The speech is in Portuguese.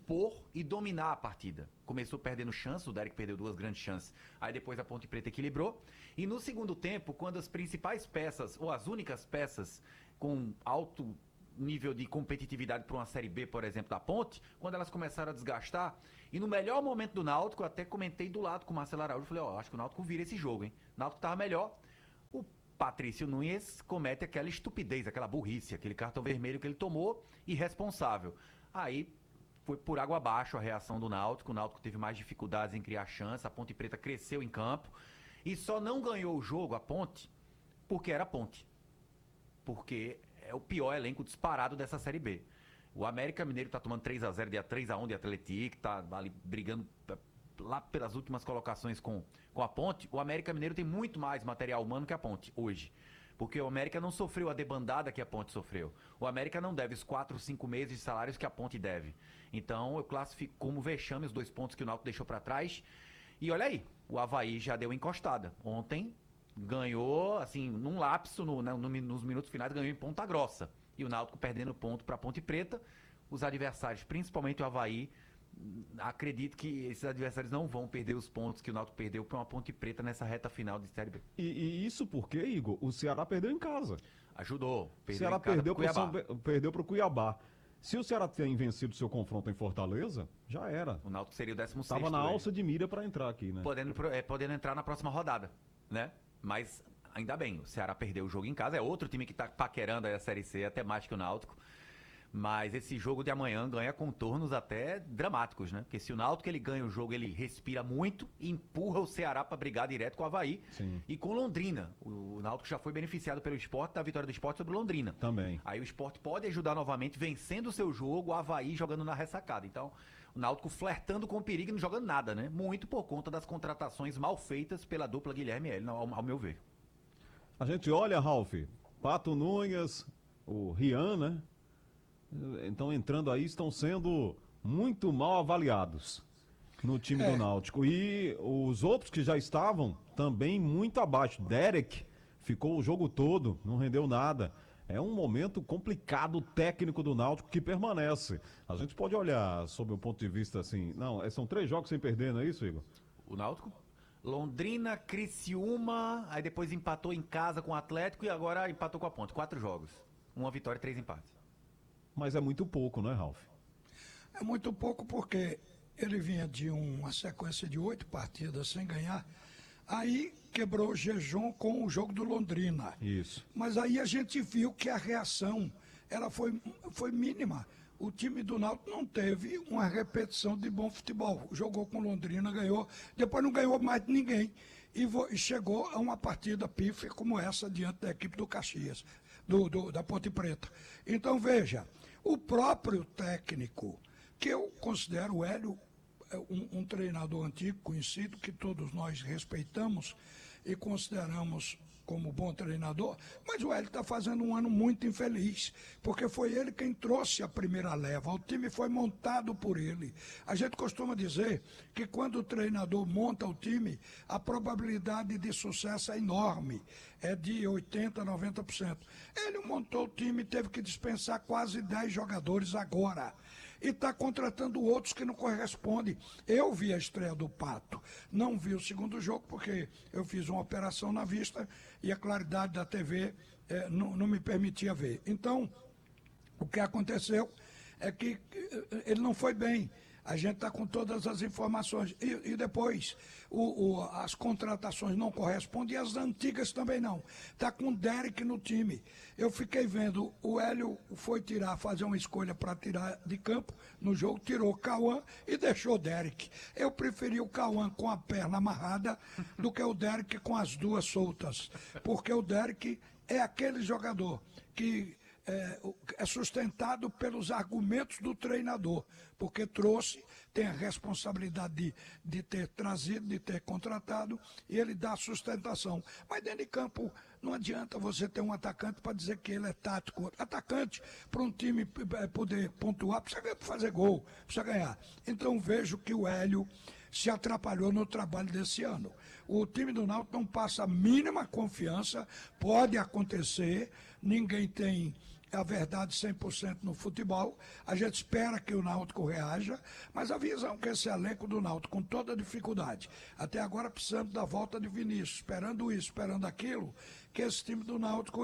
impor e dominar a partida. Começou perdendo chances, o Derek perdeu 2 grandes chances, aí depois a Ponte Preta equilibrou. E no segundo tempo, quando as principais peças, ou as únicas peças com alto nível de competitividade para uma Série B, por exemplo, da Ponte, quando elas começaram a desgastar, e no melhor momento do Náutico, eu até comentei do lado com o Marcelo Araújo, falei, acho que o Náutico vira esse jogo, hein? O Náutico tava melhor, o Patrício Nunes comete aquela estupidez, aquela burrice, aquele cartão vermelho que ele tomou, irresponsável. Aí foi por água abaixo a reação do Náutico, o Náutico teve mais dificuldades em criar chance, a Ponte Preta cresceu em campo, e só não ganhou o jogo, a Ponte, porque era a Ponte. Porque é o pior elenco disparado dessa Série B. O América Mineiro tá tomando 3x0 de 3x1 de Atlético, tá ali brigando lá pelas últimas colocações com a Ponte. O América Mineiro tem muito mais material humano que a Ponte hoje. Porque o América não sofreu a debandada que a Ponte sofreu. O América não deve os 4, 5 meses de salários que a Ponte deve. Então eu classifico como vexame os 2 pontos que o Náutico deixou para trás. E olha aí, o Avaí já deu encostada. Ontem ganhou, assim, num lapso, nos minutos finais, ganhou em Ponta Grossa. E o Náutico perdendo ponto para Ponte Preta. Os adversários, principalmente o Avaí, acredito que esses adversários não vão perder os pontos que o Náutico perdeu para uma Ponte Preta nessa reta final de Série B. E isso porque, Igor, o Ceará perdeu em casa. Ajudou. O Ceará perdeu para o Cuiabá. Se o Ceará tem vencido seu confronto em Fortaleza, já era. O Náutico seria o 16º. Estava na alça de mira para entrar aqui, né? Podendo entrar na próxima rodada, né? Mas ainda bem, o Ceará perdeu o jogo em casa, é outro time que tá paquerando aí a Série C, até mais que o Náutico. Mas esse jogo de amanhã ganha contornos até dramáticos, né? Porque se o Náutico ele ganha o jogo, ele respira muito e empurra o Ceará para brigar direto com o Avaí. Sim. E com Londrina. O Náutico já foi beneficiado pelo Sport, da vitória do Sport sobre o Londrina. Também. Aí o Sport pode ajudar novamente, vencendo o seu jogo, o Avaí jogando na ressacada. Então, o Náutico flertando com o perigo e não jogando nada, né? Muito por conta das contratações mal feitas pela dupla Guilherme Hélio, ao meu ver. A gente olha, Ralf, Pato Nunes, o Rian, né? Então entrando aí, estão sendo muito mal avaliados no time do Náutico. E os outros que já estavam também muito abaixo. Derek ficou o jogo todo, não rendeu nada. É um momento complicado técnico do Náutico que permanece. A gente pode olhar sob o ponto de vista assim... Não, são 3 jogos sem perder, não é isso, Igor? O Náutico? Londrina, Criciúma, aí depois empatou em casa com o Atlético e agora empatou com a Ponte. 4 jogos. 1 vitória e 3 empates. Mas é muito pouco, não é, Ralf? É muito pouco porque ele vinha de uma sequência de 8 partidas sem ganhar. Aí quebrou o jejum com o jogo do Londrina. Isso. Mas aí a gente viu que a reação ela foi mínima. O time do Náutico não teve uma repetição de bom futebol. Jogou com Londrina, ganhou, depois não ganhou mais de ninguém. E chegou a uma partida pífia como essa diante da equipe do Caxias, da Ponte Preta. Então veja, o próprio técnico, que eu considero o Hélio um treinador antigo, conhecido, que todos nós respeitamos e consideramos como bom treinador, mas o Hélio está fazendo um ano muito infeliz, porque foi ele quem trouxe a primeira leva, o time foi montado por ele. A gente costuma dizer que quando o treinador monta o time, a probabilidade de sucesso é enorme, é de 80%, 90%. Ele montou o time e teve que dispensar quase 10 jogadores agora, e está contratando outros que não correspondem. Eu vi a estreia do Pato, não vi o segundo jogo, porque eu fiz uma operação na vista e a claridade da TV não me permitia ver. Então, o que aconteceu é que ele não foi bem. A gente está com todas as informações. E depois, as contratações não correspondem e as antigas também não. Está com o Derek no time. Eu fiquei vendo, o Hélio foi fazer uma escolha para tirar de campo no jogo, tirou o Cauã e deixou o Derek. Eu preferi o Cauã com a perna amarrada do que o Derek com as duas soltas. Porque o Derek é aquele jogador que é sustentado pelos argumentos do treinador, porque tem a responsabilidade de ter trazido, de ter contratado, e ele dá sustentação. Mas dentro de campo não adianta você ter um atacante para dizer que ele é tático. Atacante, para um time poder pontuar, precisa fazer gol, precisa ganhar. Então vejo que o Hélio se atrapalhou no trabalho desse ano. O time do Náutico não passa a mínima confiança, pode acontecer, ninguém tem a verdade 100% no futebol. A gente espera que o Náutico reaja, mas a visão que esse elenco do Náutico, com toda a dificuldade, até agora precisando da volta de Vinícius, esperando isso, esperando aquilo, que esse time do Náutico